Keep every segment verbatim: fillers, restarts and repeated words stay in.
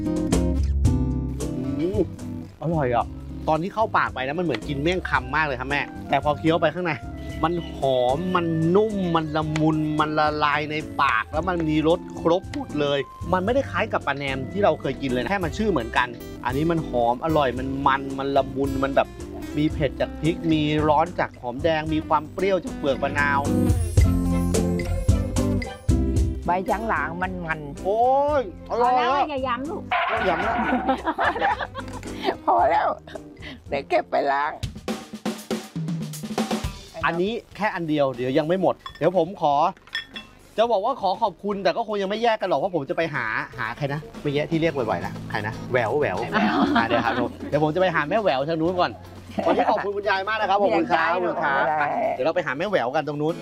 อร่อยอ่ะตอนที่เข้าปากไปนะมันเหมือนกินเมี่ยงคำมากเลยครับแม่แต่พอเคี้ยวไปข้างในมันหอมมันนุ่มมันละมุนมันละลายในปากแล้วมันมีรสครบหมดเลยมันไม่ได้คล้ายกับปลาแหนมที่เราเคยกินเลยนะแค่มันชื่อเหมือนกันอันนี้มันหอมอร่อยมันมันมันละมุนมันแบบมีเผ็ดจากพริกมีร้อนจากหอมแดงมีความเปรี้ยวจากเปลือกมะนาวใบช้างหลางมันมันโอ้ยอร่อยแล้วอย่าย้ำลูกย้ำแล้วพอแล้วเดี๋ยวเก็บไปล้างอันนี้แค่อันเดียวเดี๋ยวยังไม่หมดเดี๋ยวผมขอจะบอกว่าขอขอบคุณแต่ก็คงยังไม่แยกกันหรอกเพราะผมจะไปหาหาใครนะเมื่อกี้ที่เรียกบ่อยๆนะใครนะแหววแหววเดี๋ยวครับเดี๋ยวผมจะไปหาแม่แหววทางนู้นก่อนวันนี้ขอบคุณคุณยายมากนะครับขอบคุณครับขอบคุณครับเดี๋ยวเราไปหาแม่แหววกันตรงนู้น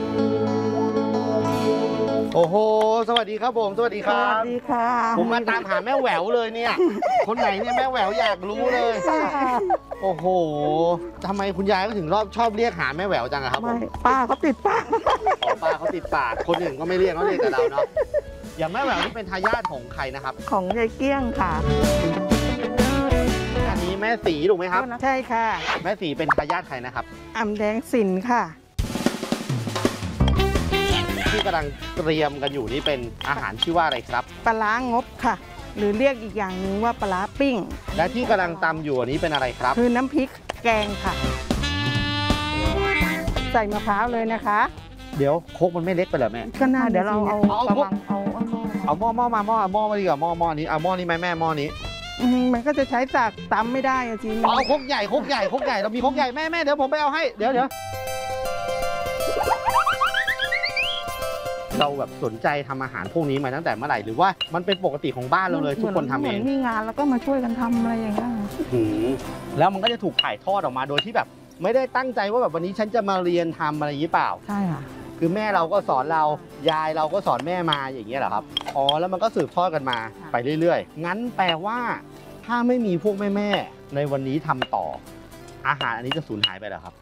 โอ้โหสวัสดีครับผมสวัสดีครับสวัสดีค่ะผมมาตามหาแม่แหววเลยเนี่ยคนไหนเนี่ยแม่แหววอยากรู้เลยโอ้โหทำไมคุณยายก็ถึงรอบชอบเรียกหาแม่แหววจังอะครับผมป้าเขาติดปากอ๋อป้าเขาติดปากคนอื่นก็ไม่เรียกเขาเรียกแต่เราเนาะอย่างแม่แหววนี่เป็นทายาทของใครนะครับของยายเกี้ยงค่ะอันนี้แม่สีถูกไหมครับใช่ค่ะแม่สีเป็นทายาทใครนะครับอ่ำแดงสินค่ะที่กำลังเตรียมกันอยู่นี่เป็นอาหารชื่อว่าอะไรครับปลาร้างบค่ะหรือเรียกอีกอย่างหนึ่งว่าปลาร้าปิ้งและที่กำลังตำอยู่อันนี้เป็นอะไรครับคือน้ำพริกแกงค่ะใส่มะพร้าวเลยนะคะเดี๋ยวโคกมันไม่เล็กไปเหรอแม่ก็น่าเดี๋ยวเราเอาเอาเอาเอาหม้อหม้อมาหม้อหม้อมาดีกว่าหม้อหม้อนี้เอาหม้อนี้ไหมแม่หม้อนี้มันก็จะใช้จากตำไม่ได้จริงเอาโคกใหญ่โคกใหญ่โคกใหญ่เรามีโคกใหญ่แม่แม่เดี๋ยวผมไปเอาให้เดี๋ยวเดี๋ยวเราแบบสนใจทำอาหารพวกนี้มาตั้งแต่เมื่อไหร่หรือว่ามันเป็นปกติของบ้านเราเลยทุกคนทำเองมีงานแล้วก็มาช่วยกันทำอะไรอย่างเงี้ยแล้วมันก็จะถูกถ่ายทอดออกมาโดยที่แบบไม่ได้ตั้งใจว่าแบบวันนี้ฉันจะมาเรียนทำอะไรอย่างนี้เปล่าใช่ค่ะคือแม่เราก็สอนเรายายเราก็สอนแม่มาอย่างเงี้ยเหรอครับอ๋อแล้วมันก็สืบทอดกันมาไปเรื่อยๆงั้นแปลว่าถ้าไม่มีพวกแม่ๆในวันนี้ทำต่ออาหารอันนี้จะสูญหายไปเหรอครับ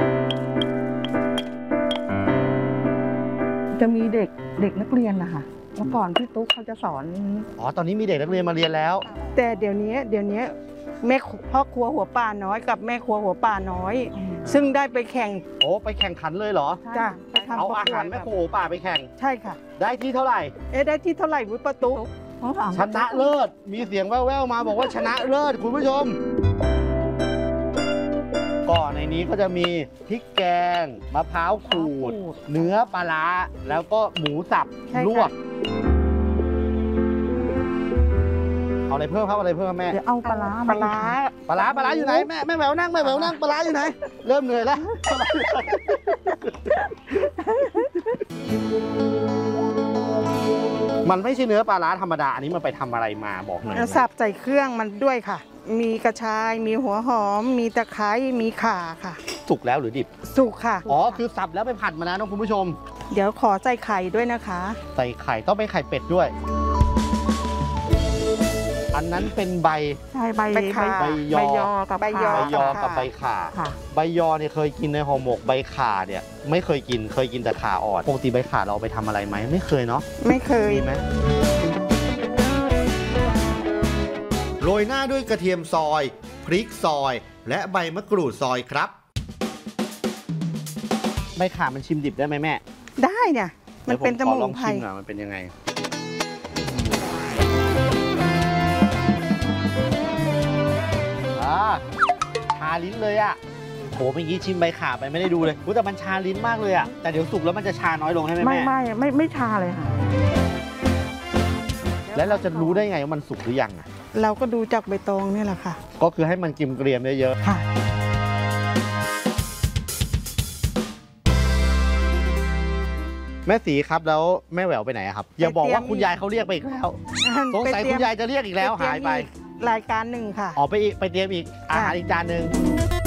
จะมีเด็กเด็กนักเรียนนะคะเมื่อก่อนพี่ตุ๊กเขาจะสอนอ๋อตอนนี้มีเด็กนักเรียนมาเรียนแล้วแต่เดี๋ยวนี้เดี๋ยวนี้แม่พ่อครัวหัวป่าน้อยกับแม่ครัวหัวป่าน้อยซึ่งได้ไปแข่งโอ้ไปแข่งขันเลยเหรอจ้ะเอาอาหารแม่ครัวหัวป่าไปแข่งใช่ค่ะได้ที่เท่าไหร่เอ๊ะได้ที่เท่าไหร่วิปตุ๊กชนะเลิศมีเสียงแว่วๆมาบอกว่าชนะเลิศคุณผู้ชมก็ในนี้ก็จะมีพริกแกงมะพร้าวขูดเนื้อปลาร้าแล้วก็หมูสับลวกเอาอะไรเพิ่มครับอะไรเพิ่มแม่เดี๋ยวเอาปลาร้าปลาร้าปลาร้าปลาร้าอยู่ไหนแม่แม่แหววนั่งแม่แหววนั่งปลาร้าอยู่ไหนเริ่มเหนื่อยแล้วมันไม่ใช่เนื้อปลาร้าธรรมดาอันนี้มันไปทำอะไรมาบอกหน่อยสับใส่เครื่องมันด้วยค่ะมีกระชายมีหัวหอมมีตะไคร้มีข่าค่ะสุกแล้วหรือดิบสุกค่ะอ๋อคือสับแล้วไปผัดมานะน้องคุณผู้ชมเดี๋ยวขอใส่ไข่ด้วยนะคะใส่ไข่ต้องเป็นไข่เป็ดด้วยอันนั้นเป็นใบใช่ใบใบยอกับใบยอใบยอกับใบข่าใบยอเนี่ยเคยกินในห่อหมกใบข่าเนี่ยไม่เคยกินเคยกินแต่ข่าอ่อนปกติใบข่าเราไปทำอะไรไหมไม่เคยเนาะไม่เคยมีไหมโรยหน้าด้วยกระเทียมซอยพริกซอยและใบมะกรูดซอยครับใบข่ามันชิมดิบได้ไหมแม่ได้เนี่ยมันเป็นสมุนไพรมันเป็นยังไงชาลิ้นเลยอ่ะโหเมื่อกี้ชิมใบข่าไปไม่ได้ดูเลยแต่มันชาลิ้นมากเลยอ่ะแต่เดี๋ยวสุกแล้วมันจะชาน้อยลงใช่ไหมแม่ไม่ไม่ไม่ไม่ชาเลยค่ะแล้วเราจะรู้ได้ไงว่ามันสุกหรือยังอ่ะเราก็ดูจากใบตองนี่แหละค่ะก็คือให้มันกิมเกรียมเยอะๆค่ะแม่สีครับแล้วแม่แหววไปไหนครับอย่าบอกว่าคุณยายเขาเรียกไปอีกแล้วสงสัยคุณยายจะเรียกอีกแล้วหายไปรายการหนึ่งค่ะอ๋อไปอีกไปเตรียมอีกอาหารอีกจานหนึ่ง